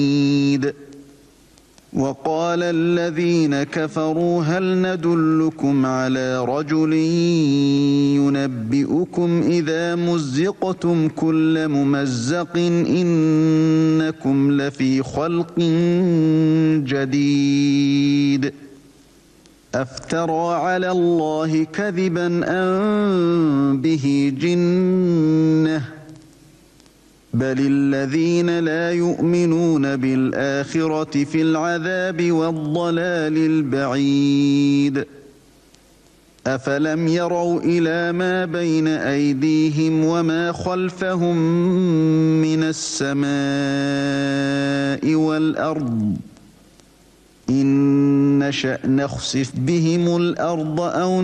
وقال الذين كفروا هل ندلكم على رجل ينبئكم إذا مزقتم كل ممزق إنكم لفي خلق جديد أفترى على الله كذبا أم به جنة بل الذين لا يؤمنون بالآخرة في العذاب والضلال البعيد أفلم يروا إلى ما بين أيديهم وما خلفهم من السماء والأرض إن نشأ نخسف بهم الأرض أو